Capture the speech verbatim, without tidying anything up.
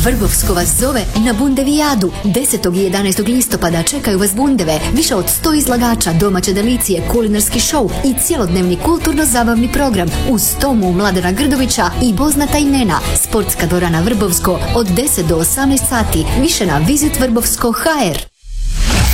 Vrbovsko vas zove na Bundevijadu. desetog i jedanaestog listopada čekaju vas bundeve, više od sto izlagača, domaće delicije, kulinarski šou i cjelodnevni kulturno-zabavni program uz Tomu Mladena Grdovića i poznata imena. Sportska dvorana Vrbovsko od deset do osamnaest sati, više na visit vrbovsko tačka h r.